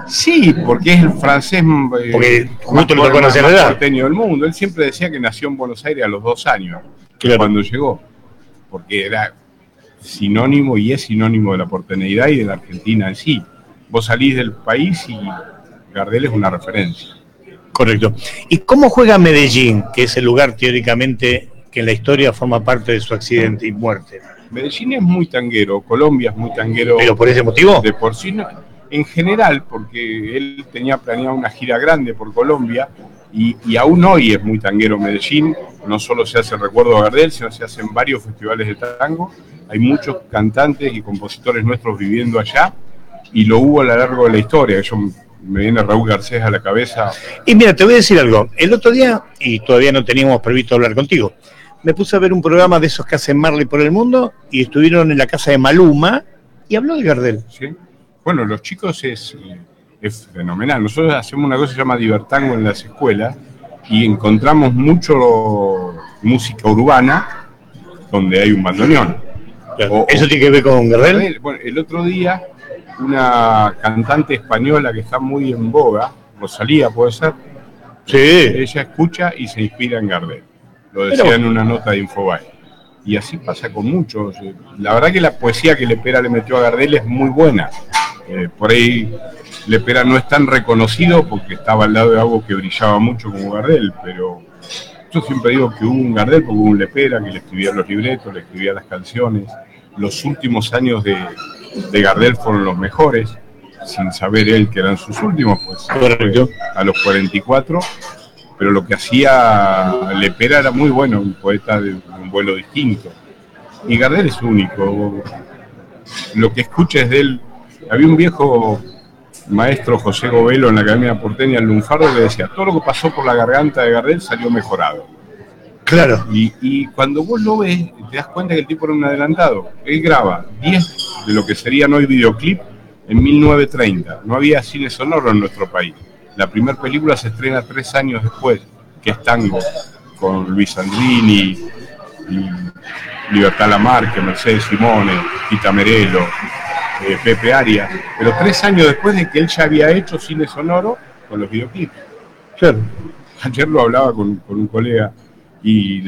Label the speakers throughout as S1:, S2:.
S1: Sí, porque es el francés
S2: porque justo lo
S1: más
S2: conoce la edad.
S1: porteño del mundo. Él siempre decía que nació en Buenos Aires a los 2 años,
S2: Claro.
S1: cuando llegó, porque era sinónimo y es sinónimo de la porteñidad y de la Argentina en sí. Vos salís del país y Gardel es una referencia.
S2: Correcto. ¿Y cómo juega Medellín, que es el lugar teóricamente que en la historia forma parte de su accidente y muerte?
S1: Medellín es muy tanguero, Colombia es muy tanguero.
S2: ¿Pero por ese motivo?
S1: De por sí, no, en general, porque él tenía planeado una gira grande por Colombia y aún hoy es muy tanguero Medellín. No solo se hace el recuerdo de Gardel, sino se hacen varios festivales de tango. Hay muchos cantantes y compositores nuestros viviendo allá y lo hubo a lo largo de la historia. Me viene Raúl Garcés a la cabeza.
S2: Y mira, te voy a decir algo. El otro día, y todavía no teníamos previsto hablar contigo, me puse a ver un programa de esos que hacen Marley por el mundo y estuvieron en la casa de Maluma y habló de Gardel.
S1: ¿Sí? Bueno, los chicos es fenomenal. Nosotros hacemos una cosa que se llama Divertango en las escuelas y encontramos mucho música urbana donde hay un bandoneón.
S2: Claro. ¿Eso tiene que ver con Gardel?
S1: Bueno, el otro día una cantante española que está muy en boga, Rosalía puede ser,
S2: sí.
S1: Ella escucha y se inspira en Gardel. Lo decía en una nota de Infobae. Y así pasa con muchos. La verdad que la poesía que Lepera le metió a Gardel es muy buena. Por ahí Lepera no es tan reconocido porque estaba al lado de algo que brillaba mucho como Gardel, pero yo siempre digo que hubo un Gardel porque hubo un Lepera que le escribía los libretos, le escribía las canciones. Los últimos años de Gardel fueron los mejores, sin saber él que eran sus últimos, pues a los 44. Pero lo que hacía Lepera era muy bueno, un poeta de un vuelo distinto. Y Gardel es único. Lo que escuches de él, había un viejo maestro, José Govelo, en la Academia Porteña, el Lunfardo, que decía, todo lo que pasó por la garganta de Gardel salió mejorado.
S2: Claro.
S1: Y cuando vos lo ves, te das cuenta que el tipo era un adelantado. Él graba 10 de lo que serían hoy videoclip en 1930. No había cine sonoro en nuestro país. La primera película se estrena 3 años después, que es Tango, con Luis Sandrini, y Libertad Lamarque, Mercedes Simone, Tita Merelo, Pepe Arias, pero 3 años después de que él ya había hecho cine sonoro con los videoclips.
S2: Claro.
S1: Ayer lo hablaba con un colega y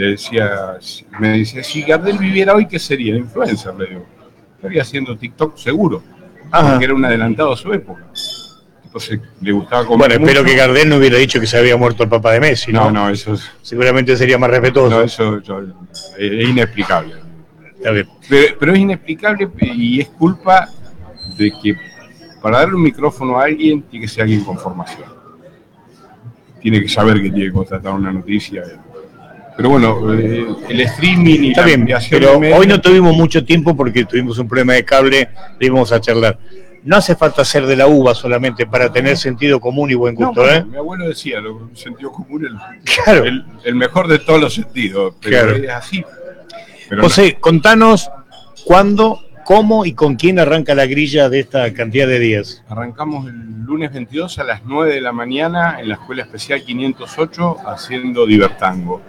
S1: me decía, si Gardel viviera hoy, ¿qué sería? Influencer, le digo. Estaría haciendo TikTok seguro, porque era un adelantado a su época. Entonces le gustaba comer.
S2: Bueno, espero que Gardel no hubiera dicho que se había muerto el papá de Messi, ¿no?
S1: No, eso es...
S2: Seguramente sería más respetuoso.
S1: No, eso es inexplicable.
S2: Está bien.
S1: Pero es inexplicable y es culpa de que para darle un micrófono a alguien tiene que ser alguien con formación. Tiene que saber que tiene que contratar una noticia. Pero bueno, el streaming y
S2: está
S1: la
S2: bien,
S1: ampliación
S2: pero
S1: de medios...
S2: hoy no tuvimos mucho tiempo porque tuvimos un problema de cable, le íbamos a charlar. No hace falta ser de la uva solamente para tener sentido común y buen gusto,
S1: bueno, mi abuelo decía, el sentido común
S2: claro.
S1: el mejor de todos los sentidos, pero claro. Es así. Pero
S2: José, contanos cuándo, cómo y con quién arranca la grilla de esta cantidad de días.
S1: Arrancamos el lunes 22 a las 9 de la mañana en la Escuela Especial 508 haciendo Divertango,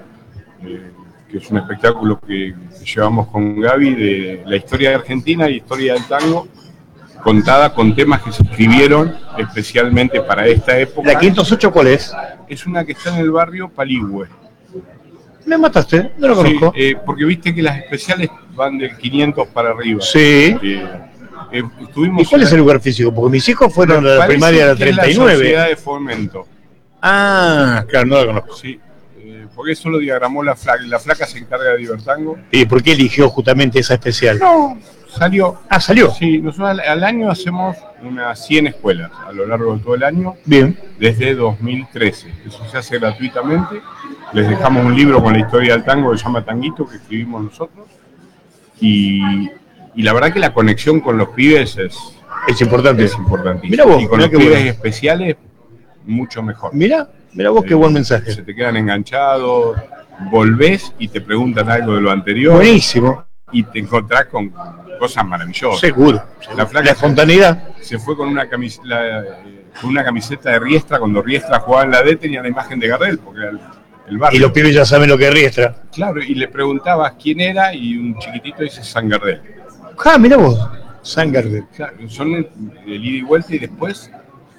S1: que es un espectáculo que llevamos con Gaby de la historia de Argentina y historia del tango, contada con temas que se escribieron especialmente para esta época.
S2: ¿La 508 cuál es?
S1: Es una que está en el barrio Paligüe.
S2: Me mataste, no lo conozco.
S1: Sí, porque viste que las especiales van del 500 para arriba.
S2: Sí.
S1: Estuvimos
S2: ¿Y cuál es el lugar físico? Porque mis hijos fueron a la primaria de la 39.
S1: Es la Sociedad de Fomento.
S2: Ah, claro, no la conozco.
S1: Sí, porque eso lo diagramó la Flaca. La Flaca se encarga de Divertango.
S2: ¿Y por qué eligió justamente esa especial?
S1: No, salió.
S2: Ah, salió.
S1: Sí, nosotros al año hacemos unas 100 escuelas a lo largo de todo el año.
S2: Bien.
S1: Desde 2013. Eso se hace gratuitamente. Les dejamos un libro con la historia del tango que se llama Tanguito, que escribimos nosotros. Y la verdad que la conexión con los pibes
S2: es importante.
S1: Es importantísimo.
S2: Mirá vos,
S1: y con
S2: mirá
S1: los pibes especiales, mucho mejor.
S2: Mirá vos qué buen mensaje.
S1: Se te quedan enganchados, volvés y te preguntan algo de lo anterior.
S2: Buenísimo.
S1: Y te encontrás con cosas maravillosas.
S2: Seguro. La espontaneidad.
S1: Se fue con una camiseta de Riestra, cuando Riestra jugaba en la D tenía la imagen de Gardel, porque era el barrio.
S2: Y los pibes ya saben lo que es Riestra.
S1: Claro, y le preguntabas quién era y un chiquitito dice San Gardel.
S2: Ah, mirá vos, San Gardel.
S1: Claro, son el ida y vuelta y después